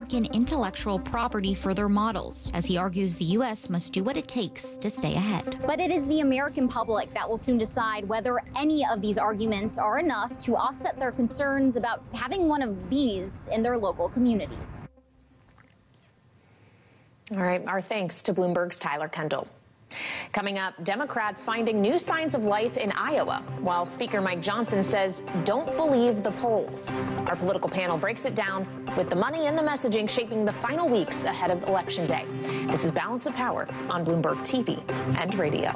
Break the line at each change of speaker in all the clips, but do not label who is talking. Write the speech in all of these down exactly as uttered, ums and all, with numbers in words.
American intellectual property for their models, as he argues the U S must do what it takes to stay ahead.
But it is the American public that will soon decide whether any of these arguments are enough to offset their concerns about having one of these in their local communities.
All right, our thanks to Bloomberg's Tyler Kendall. Coming up, Democrats finding new signs of life in Iowa, while Speaker Mike Johnson says, don't believe the polls. Our political panel breaks it down with the money and the messaging shaping the final weeks ahead of Election Day. This is Balance of Power on Bloomberg T V and radio.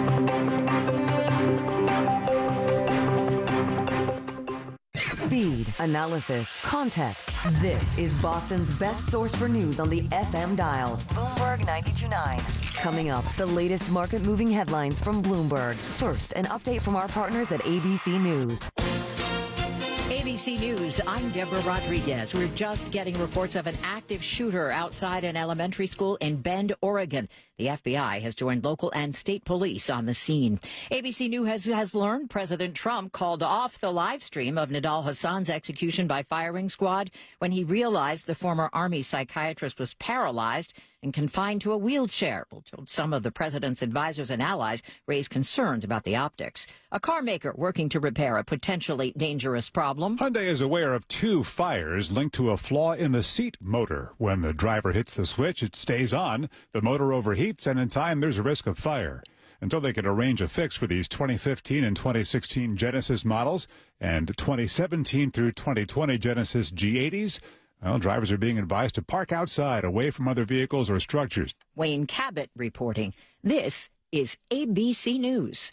Speed, analysis, context. This is Boston's best source for news on the F M dial. Bloomberg ninety-two point nine. Coming up, the latest market-moving headlines from Bloomberg. First, an update from our partners at A B C News.
A B C News, I'm Deborah Rodriguez. We're just getting reports of an active shooter outside an elementary school in Bend, Oregon. The F B I has joined local and state police on the scene. A B C News has, has learned President Trump called off the live stream of Nidal Hassan's execution by firing squad when he realized the former Army psychiatrist was paralyzed and confined to a wheelchair. Well, some of the president's advisors and allies raised concerns about the optics. A car maker working to repair a potentially dangerous problem.
Hyundai is aware of two fires linked to a flaw in the seat motor. When the driver hits the switch, it stays on. The motor overheats, and in time, there's a risk of fire. Until they can arrange a fix for these twenty fifteen and twenty sixteen Genesis models and twenty seventeen through twenty twenty Genesis G eighties, well, drivers are being advised to park outside, away from other vehicles or structures.
Wayne Cabot reporting. This is A B C News.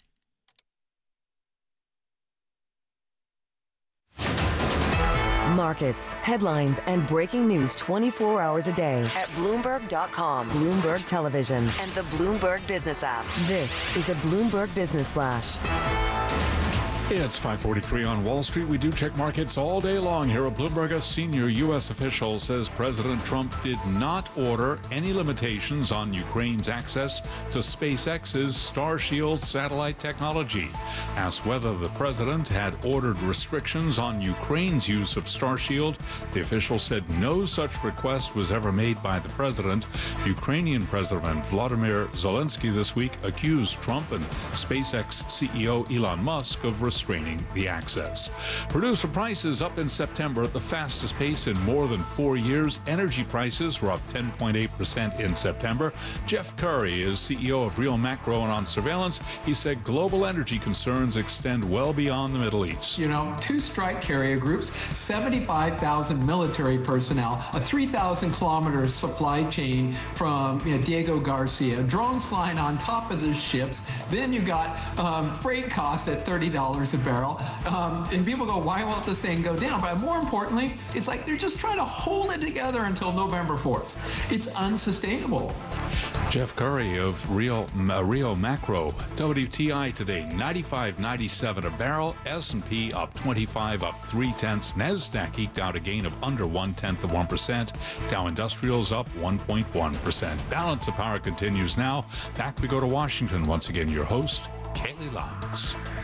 Markets, headlines, and breaking news twenty-four hours a day at Bloomberg dot com, Bloomberg Television, and the Bloomberg Business app. This is a Bloomberg Business Flash.
It's five forty-three on Wall Street. We do check markets all day long here at Bloomberg. A senior U S official says President Trump did not order any limitations on Ukraine's access to SpaceX's Starshield satellite technology. Asked whether the president had ordered restrictions on Ukraine's use of Starshield, the official said no such request was ever made by the president. Ukrainian President Vladimir Zelensky this week accused Trump and SpaceX C E O Elon Musk of restraining the access. Producer prices up in September at the fastest pace in more than four years. Energy prices were up ten point eight percent in September. Jeff Curry is C E O of Real Macro, and on surveillance, he said global energy concerns extend well beyond the Middle East.
You know, two strike carrier groups, seventy-five thousand military personnel, a three thousand kilometer supply chain from you know, Diego Garcia, drones flying on top of the ships. Then you got um, freight cost at thirty dollars a barrel. Um, and people go, why won't this thing go down? But more importantly, it's like they're just trying to hold it together until November fourth. It's unsustainable.
Jeff Curry of Rio, uh, Rio Macro. W T I today, ninety-five ninety-seven a barrel. S and P up twenty-five, up three tenths. NASDAQ eked out a gain of under one tenth of one percent. Dow Industrials up one point one percent. Balance of Power continues now. Back we go to Washington. Once again, your host, Kaylee Locks.